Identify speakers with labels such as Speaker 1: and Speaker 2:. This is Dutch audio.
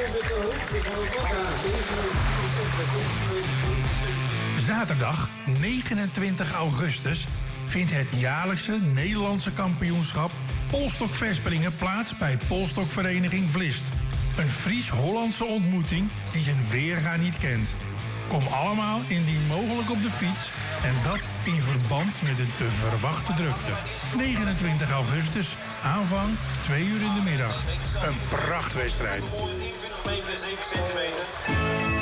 Speaker 1: Zaterdag 29 augustus vindt het jaarlijkse Nederlandse kampioenschap polstokverspringen plaats bij Polstokvereniging Vlist. Een Fries-Hollandse ontmoeting die zijn weerga niet kent. Kom allemaal indien mogelijk op de fiets en dat in verband met de te verwachte drukte. 29 augustus, aanvang 2 uur in de middag. Een prachtwedstrijd.